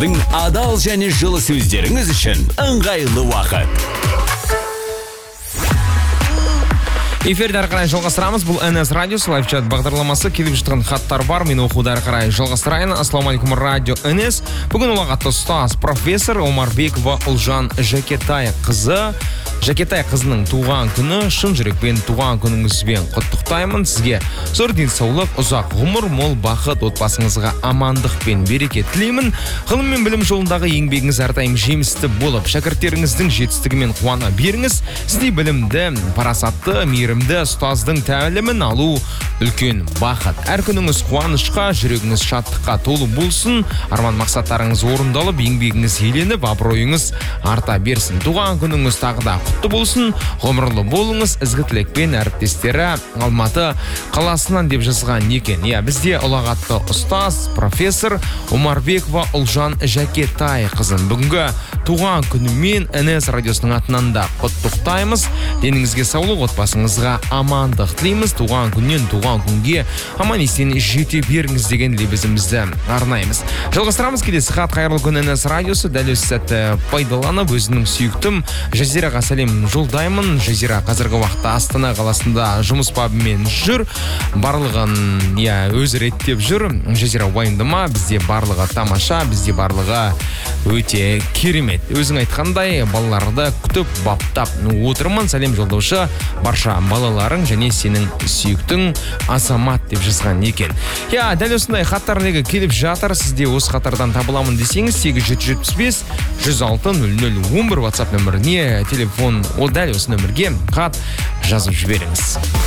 сіздің адал және жылы сөздеріңіз үшін ыңғайлы уақыт. Эфирді әрі қарай жалғастырамыз. Бұл NS радиосы лайфчат бағдарламасы. Келіп жатқан хаттар бар. Мен оқуды әрі қарай жалғастырайын. Ассалаумалейкум, радио NS. Бүгін ұлағатты ұстаз профессор Омарбекова Ұлжан Жакетай қызының туған күні. Шын жүрекпен туған күніңізбен құттықтаймын. Сізге зор денсаулық, ұзақ ғұмыр, мол бақыт, отбасыңызға амандық пен береке тілеймін. Ғылым мен білім жолындағы еңбегіңіз әрдайым жемісті болып, шәкірттеріңіздің жетістігімен қуана беріңіз. Сіздей білімді, парасатты, мейірімді ұстаздың тәлімін алу үлкен бақыт. Әр күніңіз қуанышқа, жүрегіңіз шаттыққа толы болсын. Арман мақсаттарыңыз орындалып, еңбегіңіз еленіп, абыройыңыз арта берсін. Туған күніңіз тағы да құтты болсын. Ғұмырлы болыңыз. Ізгі тілекпен әріптестері Алматы қаласынан деп жазған екен. Бізде ұлағатты ұстаз профессор Омарбекова Ұлжан Жакетай қызын бүгінгі туған күнімен NS радиосының атынан да құттықтаймыз. Деніңізге саулық, отбасыңызға амандық тілейміз. Туған күннен туған күнге аман есен жете беріңіз деген лебізімізді арнаймыз. Жалғастырамыз. Келесі хат. Қайырлы күн, NS радиосы. Дәл осы сәтті пайдаланып өзінің сүйіктім Жазираға сәлем жолдаймын. Жазира қазіргі уақытта Астана қаласында жұмыс бабымен жүр. Барлығын өзі реттеп жүр. Жазира уайымдама, бізде барлығы тамаша, бізде барлығы өте керемет. Өзің айтқандай балаларды күтіп баптап отырмын. Сәлем жолдаушы барша балаларың және сенің сүйіктің Азамат деп жазған екен. Дәл осындай хаттар легі келіп жатыр. Сізде осы хаттардан табыламын десеңіз 8775 106 0011 WhatsApp нөміріне телефон, дәл осы нөмірге хат жазып жіберіңіз.